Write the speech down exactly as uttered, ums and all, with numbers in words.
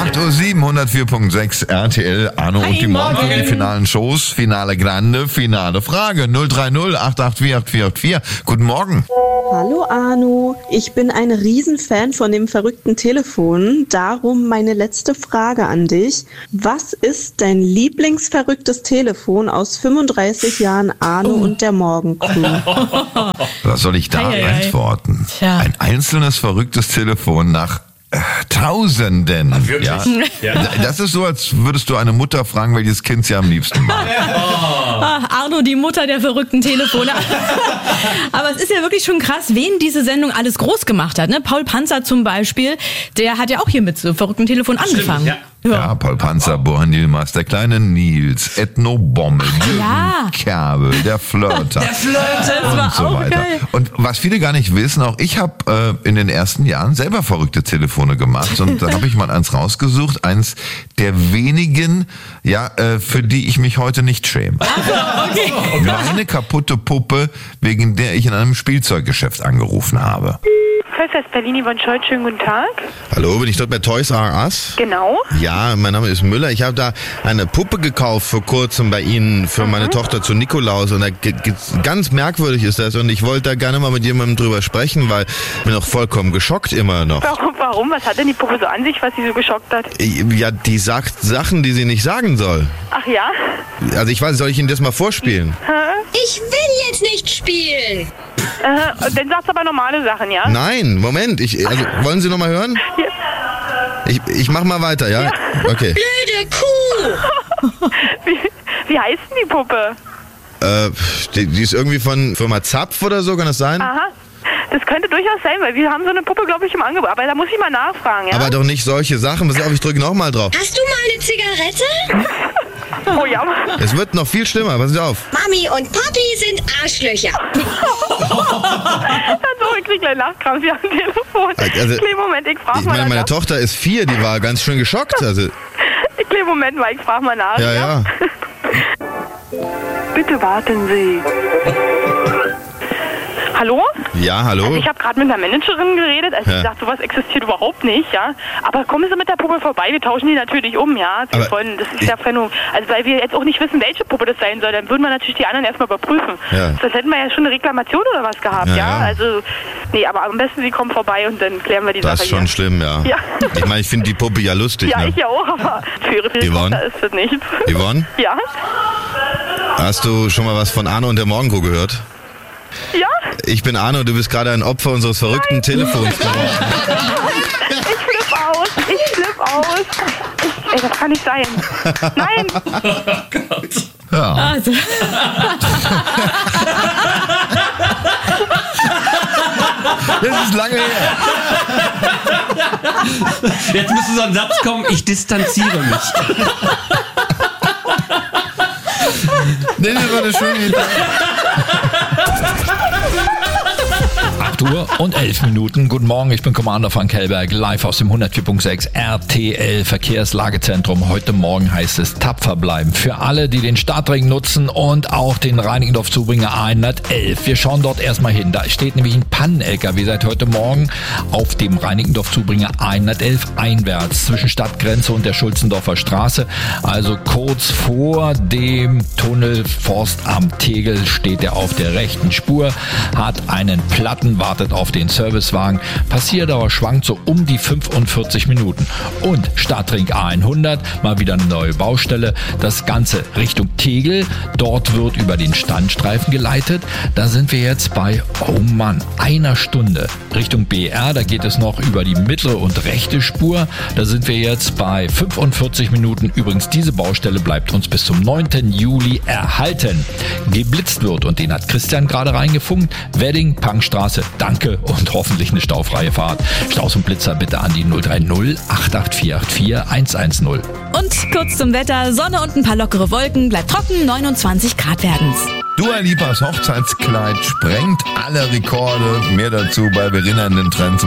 acht Uhr sieben, hundertvier Komma sechs R T L, Arno Hi, und die Morgen. Morgen. Die finalen Shows, Finale Grande, Finale Frage. null drei null, acht acht vier, acht vier acht vier. Guten Morgen. Hallo Arno, ich bin ein Riesenfan von dem verrückten Telefon. Darum meine letzte Frage an dich. Was ist dein lieblingsverrücktes Telefon aus fünfunddreißig Jahren Arno Oh. und der Morgencrew? Was soll ich da Ei, ei, ei. antworten? Tja. Ein einzelnes verrücktes Telefon nach äh, Tausenden. Ach, wirklich? Ja. Ja. Das ist so, als würdest du eine Mutter fragen, welches Kind sie am liebsten mag. Ah, Arno, die Mutter der verrückten Telefone. Aber es ist ja wirklich schon krass, wen diese Sendung alles groß gemacht hat. Ne? Paul Panzer zum Beispiel, der hat ja auch hier mit so verrückten Telefon angefangen. ja. Ja, Paul Panzer, Bohan Yilmaz, der kleine Nils, Ethno Bommel, Jürgen Ja. Kerbel, der Flirter. Der Flirter. Das war und so auch weiter. geil. Und was viele gar nicht wissen, auch ich habe äh, in den ersten Jahren selber verrückte Telefone gemacht und da habe ich mal eins rausgesucht, eins der wenigen, ja, äh, für die ich mich heute nicht schäme. Okay. Meine kaputte Puppe, wegen der ich in einem Spielzeuggeschäft angerufen habe. Kölfest Berlin, Yvonne Scholz, schönen guten Tag. Hallo, bin ich dort bei Toys R Us? Genau. Ja, mein Name ist Müller. Ich habe da eine Puppe gekauft vor kurzem bei Ihnen für meine Tochter zu Nikolaus und da ge- ge- ganz merkwürdig ist das und ich wollte da gerne mal mit jemandem drüber sprechen, weil ich bin noch vollkommen geschockt immer noch. Warum, warum? Was hat denn die Puppe so an sich, was sie so geschockt hat? Ja, die sagt Sachen, die sie nicht sagen soll. Ach ja? Also ich weiß, soll ich Ihnen das mal vorspielen? Ich will jetzt nicht spielen. Äh, und dann sagst du aber normale Sachen, ja? Nein, Moment. Ich, also, wollen Sie noch mal hören? Ja. Ich, ich mach mal weiter, ja? Okay. Blöde Kuh. Wie, wie heißt denn die Puppe? Äh, die, die ist irgendwie von Firma Zapf oder so, kann das sein? Aha. Das könnte durchaus sein, weil wir haben so eine Puppe, glaube ich, im Angebot. Aber da muss ich mal nachfragen, ja? Aber doch nicht solche Sachen. Pass auf, ich drücke noch mal drauf. Hast du mal eine Zigarette? Oh ja. Es wird noch viel schlimmer, pass auf. Mami und Papi sind Arschlöcher. Also, ich krieg gleich Lachkrampf hier am Telefon. Also, ich kleinen Moment, ich frage Ich mal meine, meine nach. Tochter ist vier, die war ganz schön geschockt. Also, Ich kleinen Moment mal, ich frage mal nach. ja, ja. Bitte warten Sie. Hallo? Ja, hallo? Also ich habe gerade mit einer Managerin geredet, also Ja. sie sagt, sowas existiert überhaupt nicht, ja. Aber kommen Sie mit der Puppe vorbei, wir tauschen die natürlich um, ja. Wir Aber wollen, das ist ich- ja Phänomen. Also weil wir jetzt auch nicht wissen, welche Puppe das sein soll, dann würden wir natürlich die anderen erstmal überprüfen. Ja. Sonst hätten wir ja schon eine Reklamation oder was gehabt, Ja, ja. ja. Also, nee, aber am besten Sie kommen vorbei und dann klären wir die Das Sache ist schon hier. schlimm, ja. Ja. Ich meine, ich finde die Puppe ja lustig, Ja, ne? ich ja auch, aber für Ihre für Ihre Yvonne? Tochter ist das nichts. Yvonne? Ja? Hast du schon mal was von Arno und der Morgencrew gehört? Ja? Ich bin Arno, du bist gerade ein Opfer unseres verrückten Telefons geworden. Ich flipp aus, ich flipp aus. Ich, ey, das kann nicht sein. Nein! Ja. Also, Das ist lange her. Jetzt müsste so ein Satz kommen, ich distanziere mich. Nee, das war eine schöne Idee. acht Uhr und elf Minuten. Guten Morgen, ich bin Commander Frank Hellberg, live aus dem hundertvier Komma sechs R T L Verkehrslagezentrum. Heute Morgen heißt es tapfer bleiben. Für alle, die den Startring nutzen und auch den Reinickendorf-Zubringer hundertelf. Wir schauen dort erstmal hin. Da steht nämlich ein Pannen-L K W seit heute Morgen auf dem Reinickendorf-Zubringer hundertelf einwärts zwischen Stadtgrenze und der Schulzendorfer Straße. Also kurz vor dem Tunnel Forstamt Tegel steht er auf der rechten Spur, hat einen Platten, wartet auf den Servicewagen. Passierdauer schwankt so um die fünfundvierzig Minuten. Und Stadtring A hundert, mal wieder eine neue Baustelle. Das Ganze Richtung Tegel. Dort wird über den Standstreifen geleitet. Da sind wir jetzt bei, oh Mann, einer Stunde. Richtung B R, da geht es noch über die mittlere und rechte Spur. Da sind wir jetzt bei fünfundvierzig Minuten. Übrigens, diese Baustelle bleibt uns bis zum neunten Juli erhalten. Geblitzt wird, und den hat Christian gerade reingefunkt, Wedding, Punkstraße, danke und hoffentlich eine staufreie Fahrt. Staus und Blitzer bitte an die null drei null, acht acht vier acht vier, eins eins null. und kurz zum Wetter, Sonne und ein paar lockere Wolken, bleibt trocken, neunundzwanzig Grad werden's. Dua Lipas Hochzeitskleid sprengt alle Rekorde. Mehr dazu bei Verena in den Trends.